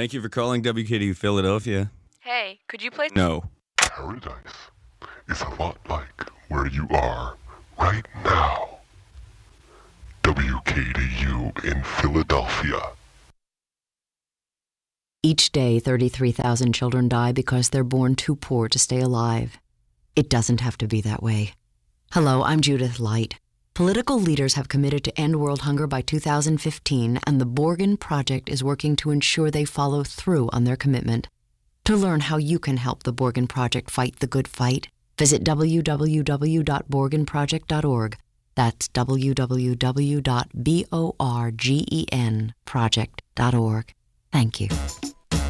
Thank you for calling WKDU Philadelphia. Hey, could you play? No. Paradise is a lot like where you are right now. WKDU in Philadelphia. Each day, 33,000 children die because they're born too poor to stay alive. It doesn't have to be that way. Hello, I'm Judith Light. Political leaders have committed to end world hunger by 2015, and the Borgen Project is working to ensure they follow through on their commitment. To learn how you can help the Borgen Project fight the good fight, visit www.borgenproject.org. That's www.borgenproject.org. Thank you.